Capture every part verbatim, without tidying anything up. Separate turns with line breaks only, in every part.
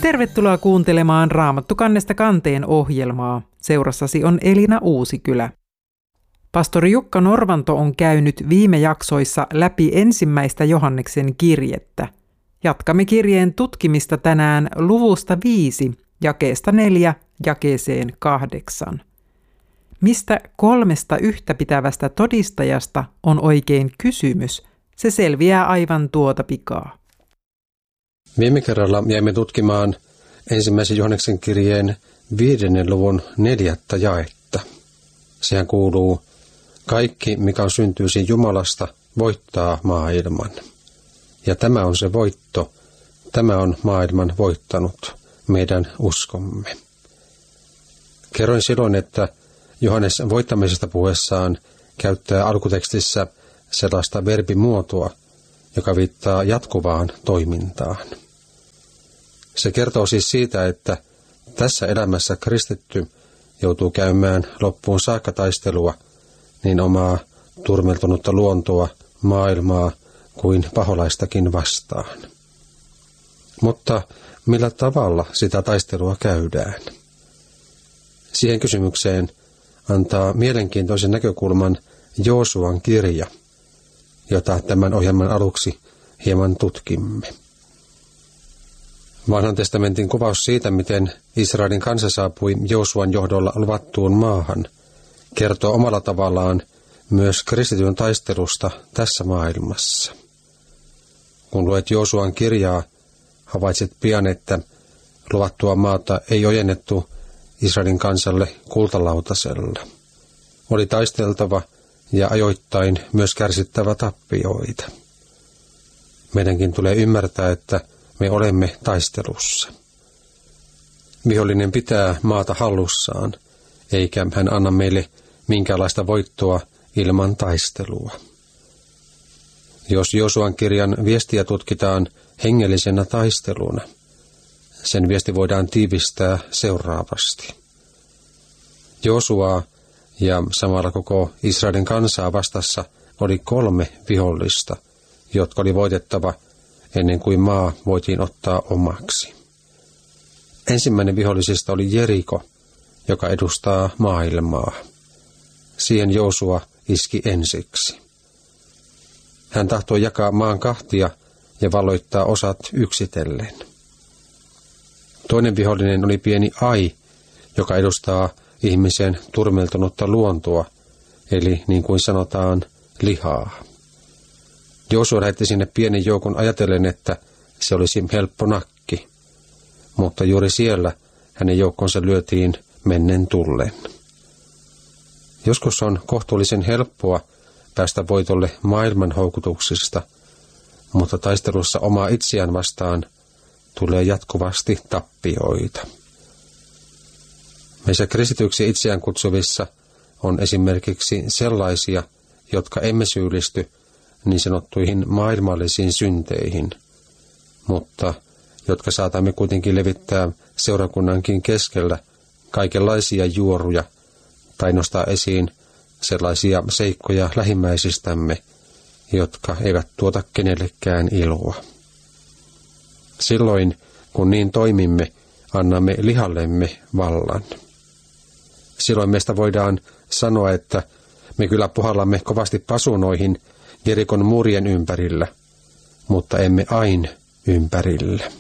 Tervetuloa kuuntelemaan Raamattu kannesta kanteen ohjelmaa. Seurassasi on Elina Uusikylä. Pastori Jukka Norvanto on käynyt viime jaksoissa läpi ensimmäistä Johanneksen kirjettä. Jatkamme kirjeen tutkimista tänään luvusta viisi, jakeesta neljä, jakeeseen kahdeksan. Mistä kolmesta yhtäpitävästä todistajasta on oikein kysymys? Se selviää aivan tuota pikaa.
Viime kerralla jäimme tutkimaan ensimmäisen Johanneksen kirjeen viidennen luvun neljättä jaetta. Sehän kuuluu, kaikki mikä on syntyisin Jumalasta voittaa maailman. Ja tämä on se voitto, tämä on maailman voittanut, meidän uskomme. Kerroin silloin, että Johannes voittamisesta puhuessaan käyttää alkutekstissä sellaista verbimuotoa, joka viittaa jatkuvaan toimintaan. Se kertoo siis siitä, että tässä elämässä kristitty joutuu käymään loppuun saakka taistelua niin omaa turmeltunutta luontoa, maailmaa kuin paholaistakin vastaan. Mutta millä tavalla sitä taistelua käydään? Siihen kysymykseen antaa mielenkiintoisen näkökulman Joosuan kirja, jota tämän ohjelman aluksi hieman tutkimme. Vanhan testamentin kuvaus siitä, miten Israelin kansa saapui Joosuan johdolla luvattuun maahan, kertoo omalla tavallaan myös kristityn taistelusta tässä maailmassa. Kun luet Joosuan kirjaa, havaitset pian, että luvattua maata ei ojennettu Israelin kansalle kultalautasella. Oli taisteltava ja ajoittain myös kärsittävä tappioita. Meidänkin tulee ymmärtää, että me olemme taistelussa. Vihollinen pitää maata hallussaan, eikä hän anna meille minkäänlaista voittoa ilman taistelua. Jos Joosuan kirjan viestiä tutkitaan hengellisenä taisteluna, sen viesti voidaan tiivistää seuraavasti. Joosuaa ja samalla koko Israelin kansaa vastassa oli kolme vihollista, jotka oli voitettava ennen kuin maa voitiin ottaa omaksi. Ensimmäinen vihollisista oli Jeriko, joka edustaa maailmaa. Siihen Joosua iski ensiksi. Hän tahtoi jakaa maan kahtia ja valloittaa osat yksitellen. Toinen vihollinen oli pieni Ai, joka edustaa ihmisen turmeltunutta luontoa, eli niin kuin sanotaan, lihaa. Joosua lähetti sinne pienen joukon ajatellen, että se olisi helppo nakki, mutta juuri siellä hänen joukkonsa lyötiin mennen tullen. Joskus on kohtuullisen helppoa päästä voitolle maailman houkutuksista, mutta taistelussa omaa itseään vastaan tulee jatkuvasti tappioita. Meissä kristityksi itseään kutsuvissa on esimerkiksi sellaisia, jotka emme syyllisty niin sanottuihin maailmallisiin synteihin, mutta jotka saatamme kuitenkin levittää seurakunnankin keskellä kaikenlaisia juoruja tai nostaa esiin sellaisia seikkoja lähimmäisistämme, jotka eivät tuota kenellekään iloa. Silloin, kun niin toimimme, annamme lihallemme vallan. Silloin meistä voidaan sanoa, että me kyllä puhallamme kovasti pasunoihin Jerikon muurien ympärillä, mutta emme aina ympärillä.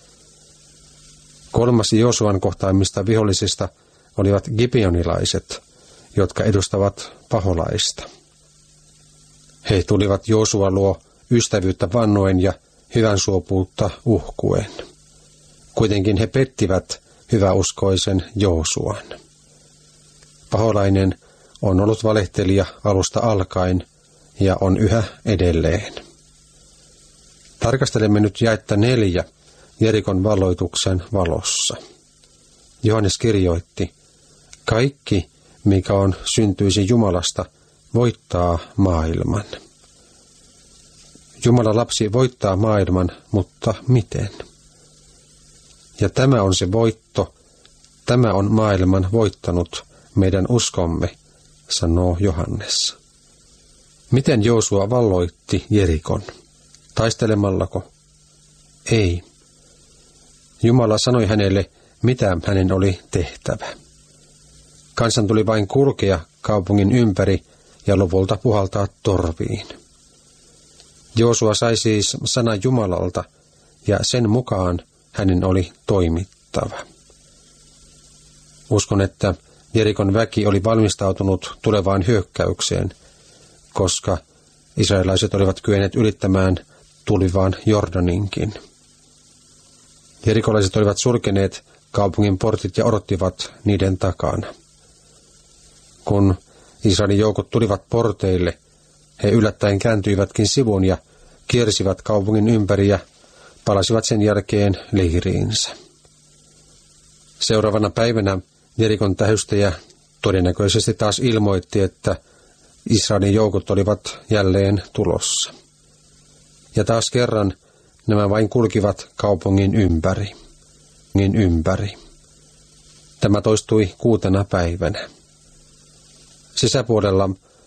Kolmas Joosuan kohtaamista vihollisista olivat gibeonilaiset, jotka edustavat paholaista. He tulivat Joosua luo ystävyyttä vannoen ja hyvänsuopuutta uhkuen. Kuitenkin he pettivät hyväuskoisen Joosuan. Paholainen on ollut valehtelija alusta alkaen ja on yhä edelleen. Tarkastelemme nyt jaetta neljä Jerikon valloituksen valossa. Johannes kirjoitti, kaikki, mikä on syntyisin Jumalasta, voittaa maailman. Jumalan lapsi voittaa maailman, mutta miten? Ja tämä on se voitto, tämä on maailman voittanut meidän uskomme, sanoo Johannes. Miten Joosua valloitti Jerikon? Taistelemallako? Ei. Jumala sanoi hänelle, mitä hänen oli tehtävä. Kansan tuli vain kulkea kaupungin ympäri ja lopulta puhaltaa torviin. Joosua sai siis sanan Jumalalta, ja sen mukaan hänen oli toimittava. Uskon, että Jerikon väki oli valmistautunut tulevaan hyökkäykseen, koska israelaiset olivat kyenneet ylittämään tulivaan Jordaninkin. Jerikolaiset olivat sulkeneet kaupungin portit ja odottivat niiden takana. Kun Israelin joukot tulivat porteille, he yllättäen kääntyivätkin sivun ja kiersivät kaupungin ympäri ja palasivat sen jälkeen leiriinsä. Seuraavana päivänä Jerikon tähystäjä todennäköisesti taas ilmoitti, että Israelin joukot olivat jälleen tulossa. Ja taas kerran nämä vain kulkivat kaupungin ympäri. ympäri. Tämä toistui kuutena päivänä. Sisäpuolella